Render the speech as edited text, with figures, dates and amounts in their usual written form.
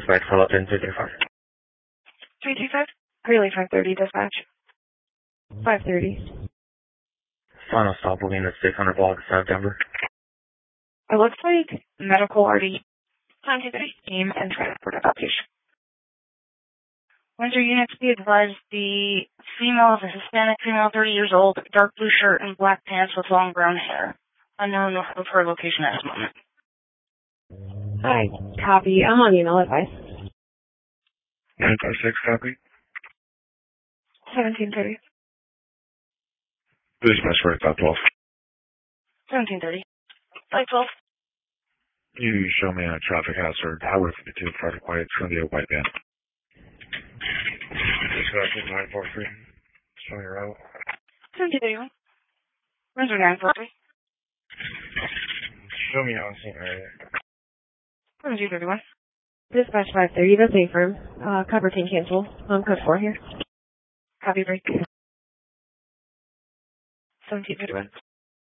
dispatch, call up in 335. 335? Really 530 dispatch. 530. Final stop will be in the 600 block of Denver. It looks like medical already time to team and transport application. Windsor units be advised the female is a Hispanic female, 30 years old, dark blue shirt and black pants with long brown hair. Unknown of her location at this moment. Hi, copy. I'm on email advice. 956, copy. 1730. Dispatch for 512. 1730. 512. You show me a traffic hazard, Highway 52, traffic white, it's going to be a white van. Dispatch 943, show me your route. 1731. Windsor 943. Show me on scene area. 1731. Dispatch 530, that's A-firm. Cover team cancel. Code 4 here. Copy break. 1731.